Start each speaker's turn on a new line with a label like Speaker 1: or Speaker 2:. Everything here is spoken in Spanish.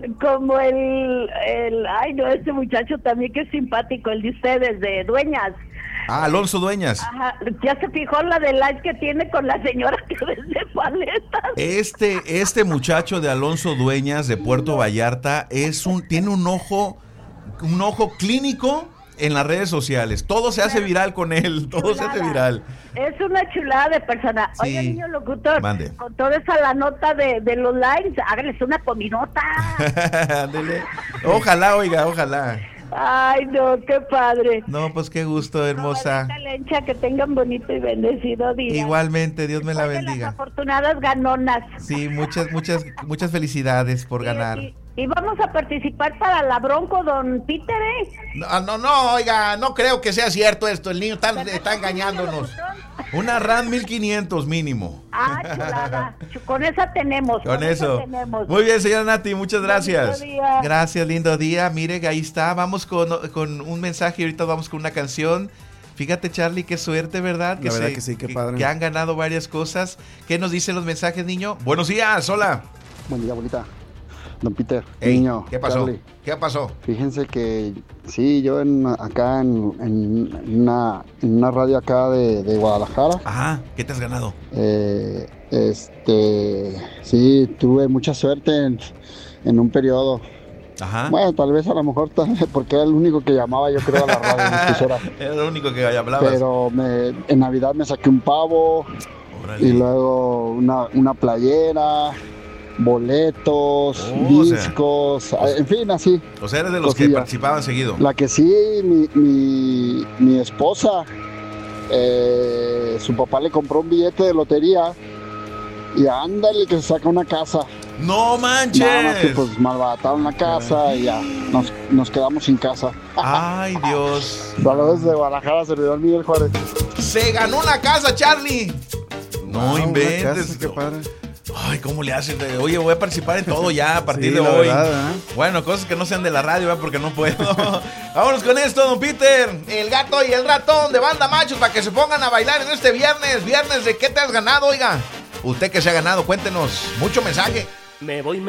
Speaker 1: como ay no, este muchacho también que es simpático, el de ustedes, de Dueñas.
Speaker 2: Ah, Alonso Dueñas.
Speaker 1: Ajá, ya se fijó la de like que tiene con la señora que vende paletas.
Speaker 2: Este muchacho de Alonso Dueñas de Puerto Vallarta tiene un ojo clínico en las redes sociales. Todo se hace viral con él, todo se hace viral.
Speaker 1: Es una chulada de persona.
Speaker 2: Sí.
Speaker 1: Oye, niño locutor,
Speaker 2: mande.
Speaker 1: con toda esa la nota de los likes, hágales una cominota.
Speaker 2: Ándele. Ojalá, oiga, ojalá.
Speaker 1: Ay, no, qué padre.
Speaker 2: No, pues qué gusto, hermosa.
Speaker 1: No, Lencha, que tengan bonito y bendecido día.
Speaker 2: Igualmente, Dios me la
Speaker 1: Soy de
Speaker 2: bendiga.
Speaker 1: las afortunadas ganonas.
Speaker 2: Sí, muchas felicidades por ganar.
Speaker 1: Y vamos a participar para la Bronco, don Peter,
Speaker 2: No, oiga, no creo que sea cierto esto. El niño está engañándonos. Una RAM 1500 mínimo.
Speaker 1: Ah, chulada. Con esa tenemos.
Speaker 2: Con eso. Muy bien, señora Nati, muchas gracias.
Speaker 1: Lindo día.
Speaker 2: Gracias, lindo día. Mire, ahí está. Vamos con un mensaje y ahorita vamos con una canción. Fíjate, Charlie, qué suerte, ¿verdad?
Speaker 3: La verdad que sí, qué padre.
Speaker 2: Que han ganado varias cosas. ¿Qué nos dicen los mensajes, niño? Buenos días, hola.
Speaker 4: Buen día, bonita. Don Peter,
Speaker 2: hey,
Speaker 4: niño.
Speaker 2: ¿Qué pasó?
Speaker 4: Charlie.
Speaker 2: ¿Qué pasó?
Speaker 4: Fíjense que sí, yo acá en una radio acá de Guadalajara.
Speaker 2: Ajá, ¿qué te has ganado?
Speaker 4: Sí, tuve mucha suerte en un periodo.
Speaker 2: Ajá.
Speaker 4: Bueno, tal vez a lo mejor porque era el único que llamaba, yo creo, a la radio.
Speaker 2: Era el único que hablabas.
Speaker 4: Pero en Navidad me saqué un pavo.
Speaker 2: Órale.
Speaker 4: Y luego una playera, boletos, discos, en fin, así.
Speaker 2: O sea, eres de los
Speaker 4: cosillas.
Speaker 2: que participaban seguido.
Speaker 4: La que sí, mi esposa, su papá le compró un billete de lotería y ándale que se saca una casa.
Speaker 2: ¡No manches!
Speaker 4: Nada más que pues malbarataron la casa y ya nos quedamos sin casa.
Speaker 2: ¡Ay, Dios!
Speaker 4: Saludos de Guadalajara, servidor Miguel Juárez.
Speaker 2: ¡Se ganó una casa, Charlie! No inventes.
Speaker 3: Casa, qué padre.
Speaker 2: Ay, ¿cómo le hacen? Oye, voy a participar en todo ya a partir
Speaker 3: Sí,
Speaker 2: de
Speaker 3: la
Speaker 2: hoy.
Speaker 3: verdad,
Speaker 2: Bueno, cosas que no sean de la radio, ¿verdad? Porque no puedo. Vámonos con esto, don Peter. El gato y el ratón de Banda Machos para que se pongan a bailar en este viernes. Viernes de ¿qué te has ganado? Oiga, usted que se ha ganado, cuéntenos. Mucho mensaje.
Speaker 5: Me voy